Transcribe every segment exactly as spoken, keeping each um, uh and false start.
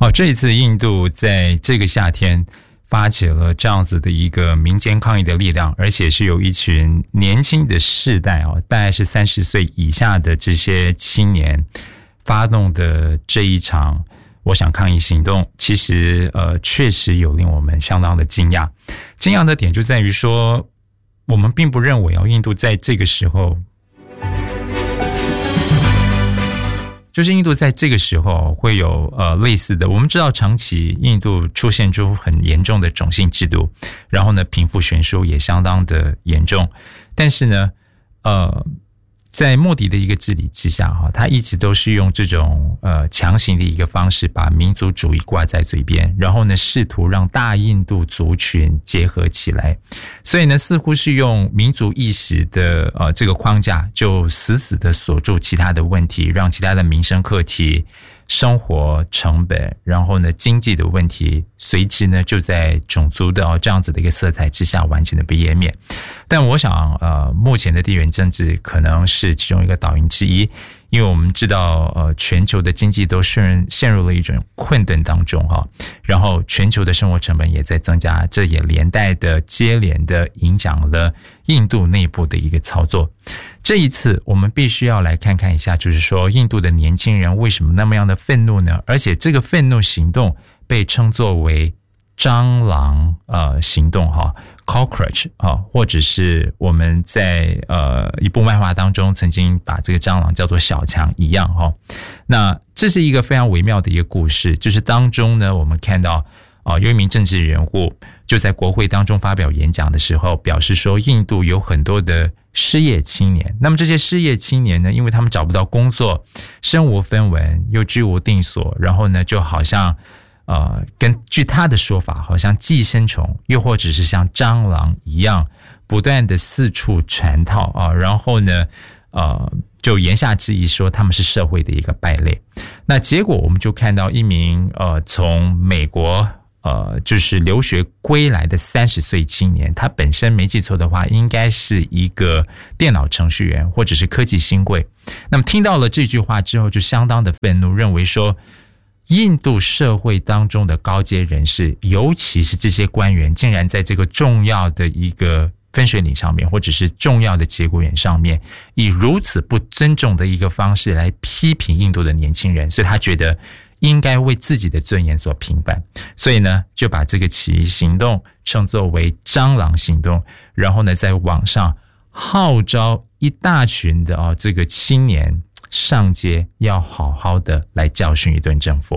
好，这一次印度在这个夏天发起了这样子的一个民间抗议的力量，而且是由一群年轻的世代哦，大概是三十岁以下的这些青年发动的这一场，我想抗议行动，其实呃确实有令我们相当的惊讶。惊讶的点就在于说，我们并不认为哦，印度在这个时候。就是印度在这个时候会有呃类似的，我们知道长期印度出现出很严重的种姓制度，然后呢贫富悬殊也相当的严重，但是呢呃在莫迪的一个治理之下哈，他一直都是用这种呃强行的一个方式把民族主义挂在嘴边，然后呢试图让大印度族群结合起来，所以呢似乎是用民族意识的呃这个框架就死死的锁住其他的问题，让其他的民生课题、生活成本，然后呢经济的问题随之呢就在种族的、哦、这样子的一个色彩之下完全的被湮灭。但我想呃目前的地缘政治可能是其中一个导因之一，因为我们知道呃全球的经济都陷陷入了一种困顿当中哈，然后全球的生活成本也在增加，这也连带的接连的影响了印度内部的一个操作。这一次我们必须要来看看一下，就是说印度的年轻人为什么那么样的愤怒呢？而且这个愤怒行动被称作为蟑螂呃行动哈 ，cockroach 啊，或者是我们在呃一部漫画当中曾经把这个蟑螂叫做小强一样哈。那这是一个非常微妙的一个故事，就是当中呢，我们看到啊、呃、有一名政治人物就在国会当中发表演讲的时候，表示说印度有很多的失业青年，那么这些失业青年呢，因为他们找不到工作，身无分文，又居无定所，然后呢就好像呃，根据他的说法，好像寄生虫，又或者是像蟑螂一样，不断的四处缠套啊，然后呢，呃，就言下之意说他们是社会的一个败类。那结果我们就看到一名呃从美国呃就是留学归来的三十岁青年，他本身没记错的话，应该是一个电脑程序员或者是科技新贵。那么听到了这句话之后，就相当的愤怒，认为说，印度社会当中的高阶人士，尤其是这些官员，竟然在这个重要的一个分水岭上面，或者是重要的节骨眼上面，以如此不尊重的一个方式来批评印度的年轻人，所以他觉得应该为自己的尊严所平反，所以呢就把这个起义行动称作为蟑螂行动，然后呢在网上号召一大群的、哦、这个青年上街，要好好的来教训一顿政府。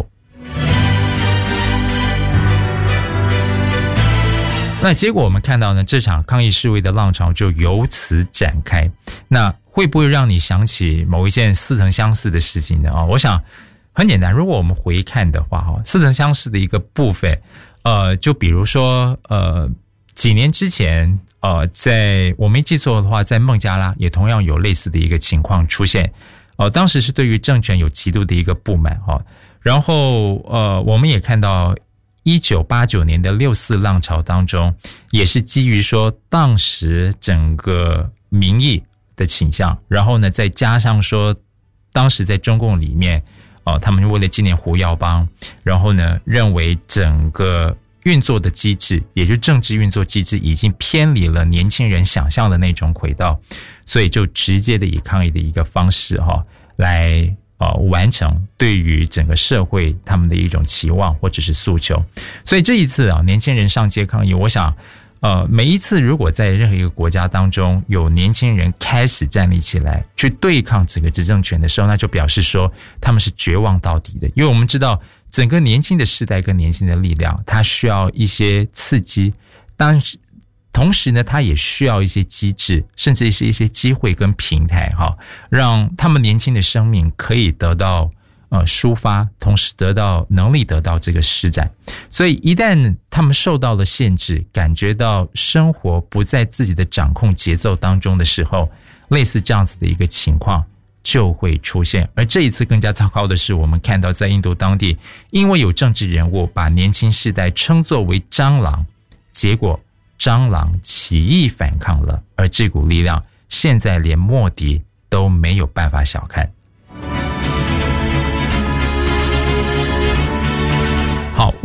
那结果我们看到呢，这场抗议示威的浪潮就由此展开。那会不会让你想起某一件似曾相识的事情呢？哦，我想很简单，如果我们回看的话，哈，似曾相识的一个部分，呃，就比如说，呃，几年之前，呃，在我没记错的话，在孟加拉也同样有类似的一个情况出现。呃，当时是对于政权有极度的一个不满哈，然后呃，我们也看到一九八九年的六四浪潮当中，也是基于说当时整个民意的倾向，然后呢再加上说当时在中共里面，呃，他们为了纪念胡耀邦，然后呢认为整个运作的机制，也就是政治运作机制已经偏离了年轻人想象的那种轨道，所以就直接的以抗议的一个方式哈、哦、来呃完成对于整个社会他们的一种期望或者是诉求。所以这一次啊，年轻人上街抗议，我想呃每一次如果在任何一个国家当中有年轻人开始站立起来去对抗整个执政权的时候，那就表示说他们是绝望到底的。因为我们知道整个年轻的世代跟年轻的力量，它需要一些刺激，但是同时呢，它也需要一些机制，甚至是一些机会跟平台，哈，让他们年轻的生命可以得到呃抒发，同时得到能力得到这个施展。所以一旦他们受到了限制，感觉到生活不在自己的掌控节奏当中的时候，类似这样子的一个情况就会出现。而这一次更加糟糕的是，我们看到在印度当地，因为有政治人物把年轻世代称作为蟑螂，结果蟑螂起义反抗了，而这股力量现在连莫迪都没有办法小看。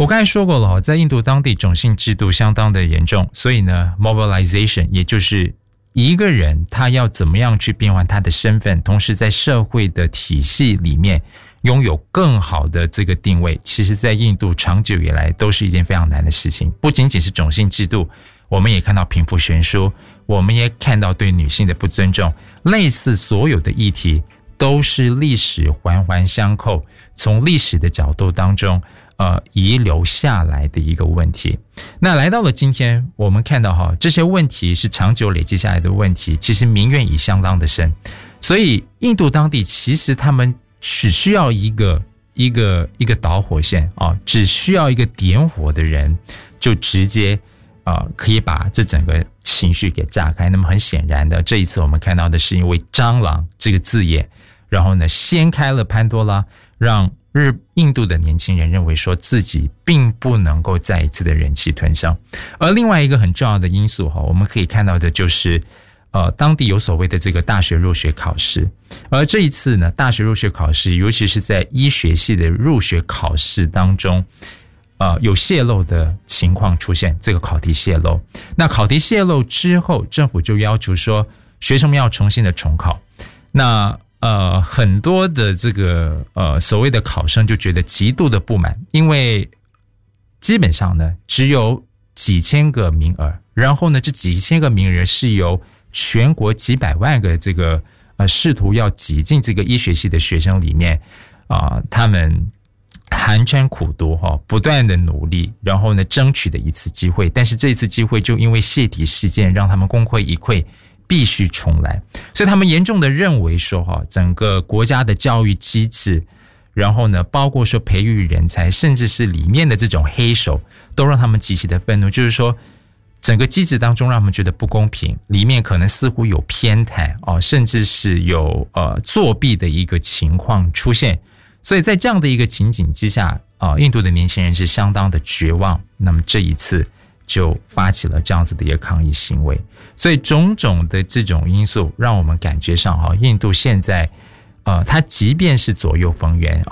我刚才说过了，在印度当地种姓制度相当的严重，所以呢 mobilization 也就是一个人他要怎么样去变换他的身份，同时在社会的体系里面拥有更好的这个定位，其实在印度长久以来都是一件非常难的事情。不仅仅是种姓制度，我们也看到贫富悬殊，我们也看到对女性的不尊重，类似所有的议题都是历史环环相扣，从历史的角度当中呃，遗留下来的一个问题。那来到了今天，我们看到哈，这些问题是长久累积下来的问题，其实民怨已相当的深，所以印度当地其实他们只需要一个一个一个导火线啊，只需要一个点火的人，就直接啊可以把这整个情绪给炸开。那么很显然的，这一次我们看到的是因为蟑螂这个字眼，然后呢掀开了潘多拉，让日印度的年轻人认为说自己并不能够再一次的忍气吞声。而另外一个很重要的因素哈，我们可以看到的就是呃，当地有所谓的这个大学入学考试，而这一次呢，大学入学考试，尤其是在医学系的入学考试当中，呃，有泄露的情况出现，这个考题泄露。那考题泄露之后，政府就要求说，学生们要重新的重考。那呃，很多的这个呃所谓的考生就觉得极度的不满，因为基本上呢，只有几千个名额，然后呢，这几千个名额是由全国几百万个这个呃试图要挤进这个医学系的学生里面啊、呃，他们寒窗苦读哈、哦，不断的努力，然后呢争取的一次机会，但是这一次机会就因为泄题事件让他们功亏一篑，必须重来，所以他们严重的认为说哈，整个国家的教育机制，然后呢，包括说培育人才，甚至是里面的这种黑手，都让他们极其的愤怒，就是说。整个机制当中让他们觉得不公平，里面可能似乎有偏袒哦，甚至是有呃作弊的一个情况出现，所以在这样的一个情景之下啊、呃，印度的年轻人是相当的绝望，那么这一次就发起了这样子的一个抗议行为，所以种种的这种因素让我们感觉上哈，印度现在呃，它即便是左右逢源